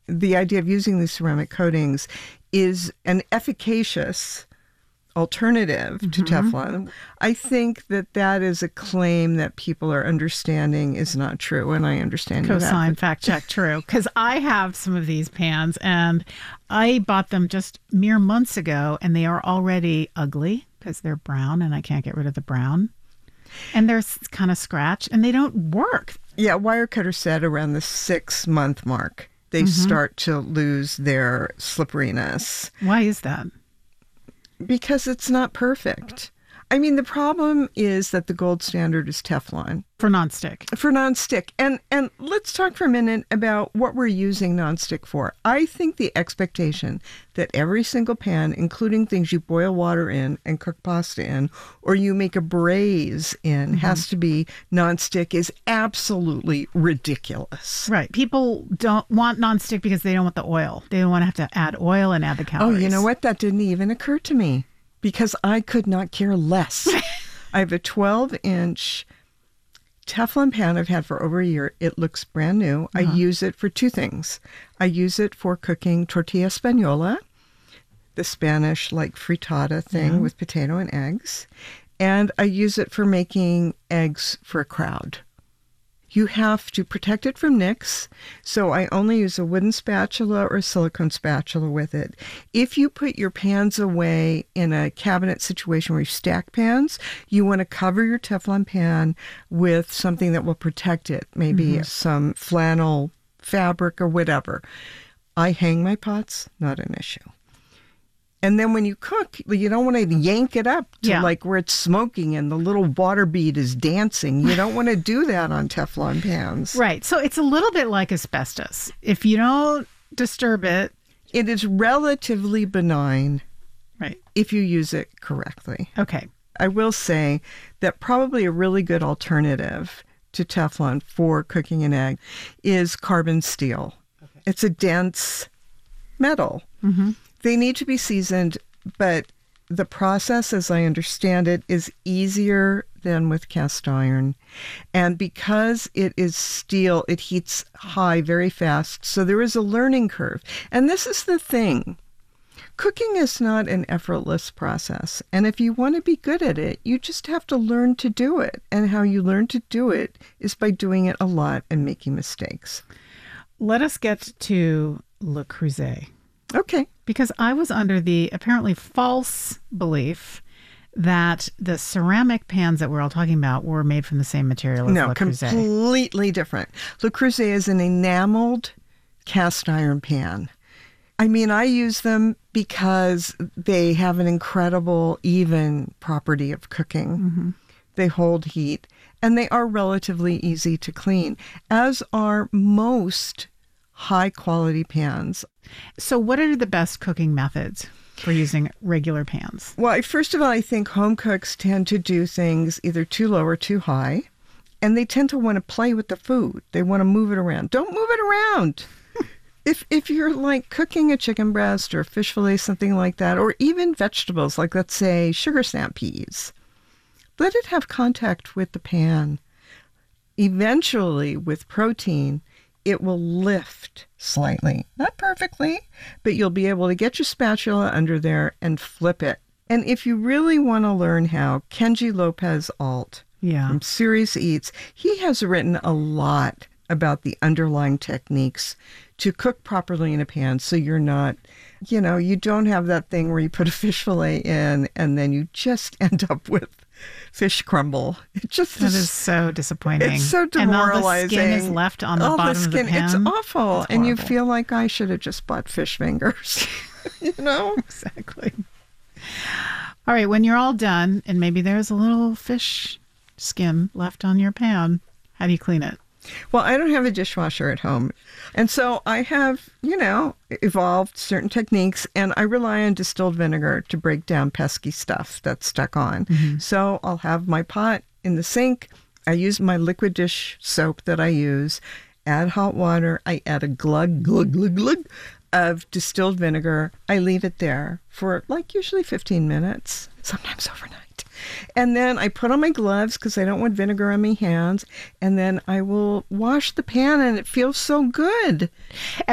the idea of using these ceramic coatings is an efficacious alternative to Teflon. I think that is a claim that people are understanding is not true, and I understand Cosign, fact check, true. Because I have some of these pans, and I bought them just mere months ago, and they are already ugly because they're brown, and I can't get rid of the brown. And they're kind of scratched, and they don't work. Yeah, Wirecutter said around the 6-month mark, they start to lose their slipperiness. Why is that? Because it's not perfect. I mean, the problem is that the gold standard is Teflon. For nonstick. For nonstick. And let's talk for a minute about what we're using nonstick for. I think the expectation that every single pan, including things you boil water in and cook pasta in, or you make a braise in, has to be nonstick is absolutely ridiculous. Right. People don't want nonstick because they don't want the oil. They don't want to have to add oil and add the calories. Oh, you know what? That didn't even occur to me because I could not care less. I have a 12-inch Teflon pan I've had for over a year. It looks brand new. I use it for two things. I use it for cooking tortilla española, the Spanish like frittata thing with potato and eggs. And I use it for making eggs for a crowd. You have to protect it from nicks, so I only use a wooden spatula or a silicone spatula with it. If you put your pans away in a cabinet situation where you stack pans, you want to cover your Teflon pan with something that will protect it, maybe some flannel fabric or whatever. I hang my pots, not an issue. And then when you cook, you don't want to yank it up to like where it's smoking and the little water bead is dancing. You don't want to do that on Teflon pans. Right. So it's a little bit like asbestos. If you don't disturb it. It is relatively benign. Right. If you use it correctly. Okay. I will say that probably a really good alternative to Teflon for cooking an egg is carbon steel. Okay. It's a dense metal. They need to be seasoned, but the process, as I understand it, is easier than with cast iron. And because it is steel, it heats high very fast. So there is a learning curve. And this is the thing. Cooking is not an effortless process. And if you want to be good at it, you just have to learn to do it. And how you learn to do it is by doing it a lot and making mistakes. Let us get to Le Creuset. Okay. Because I was under the apparently false belief that the ceramic pans that we're all talking about were made from the same material as Le Creuset. No, completely different. Le Creuset is an enameled cast iron pan. I mean, I use them because they have an incredible even property of cooking. They hold heat, and they are relatively easy to clean, as are most high-quality pans. So what are the best cooking methods for using regular pans? Well, first of all, I think home cooks tend to do things either too low or too high, and they tend to want to play with the food. They want to move it around. Don't move it around. If you're like cooking a chicken breast or a fish fillet, something like that, or even vegetables, like let's say sugar snap peas, let it have contact with the pan. Eventually, with protein, it will lift slightly. Not perfectly, but you'll be able to get your spatula under there and flip it. And if you really want to learn how, Kenji Lopez Alt from Serious Eats, he has written a lot about the underlying techniques to cook properly in a pan so you're not, you don't have that thing where you put a fish fillet in and then you just end up with fish crumble. That is so disappointing. It's so demoralizing. And all the skin is left on the bottom of the pan. It's awful. And you feel like I should have just bought fish fingers. Exactly. All right. When you're all done and maybe there's a little fish skin left on your pan, how do you clean it? Well, I don't have a dishwasher at home. And so I have, evolved certain techniques, and I rely on distilled vinegar to break down pesky stuff that's stuck on. So I'll have my pot in the sink. I use my liquid dish soap that I use, add hot water. I add a glug of distilled vinegar. I leave it there for usually 15 minutes, sometimes overnight. And then I put on my gloves because I don't want vinegar on my hands. And then I will wash the pan, and it feels so good.